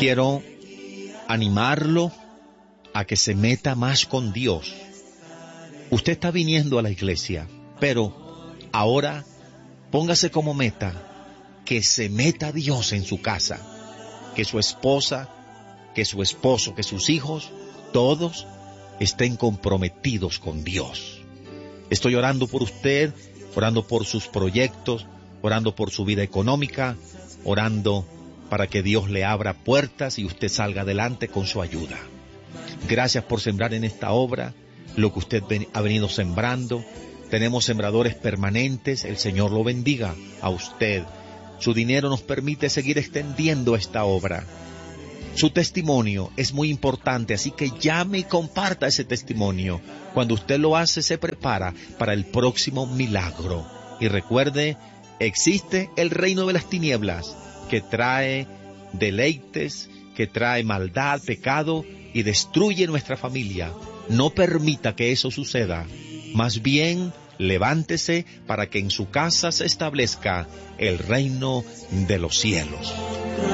Quiero animarlo a que se meta más con Dios. Usted está viniendo a la iglesia, pero ahora póngase como meta que se meta Dios en su casa, que su esposa, que su esposo, que sus hijos, todos estén comprometidos con Dios. Estoy orando por usted, orando por sus proyectos, orando por su vida económica, orando para que Dios le abra puertas y usted salga adelante con su ayuda. Gracias por sembrar en esta obra lo que usted ha venido sembrando. Tenemos sembradores permanentes, el Señor lo bendiga a usted. Su dinero nos permite seguir extendiendo esta obra. Su testimonio es muy importante, así que llame y comparta ese testimonio. Cuando usted lo hace, se prepara para el próximo milagro. Y recuerde, existe el reino de las tinieblas, que trae deleites, que trae maldad, pecado y destruye nuestra familia. No permita que eso suceda. Más bien, levántese para que en su casa se establezca el reino de los cielos.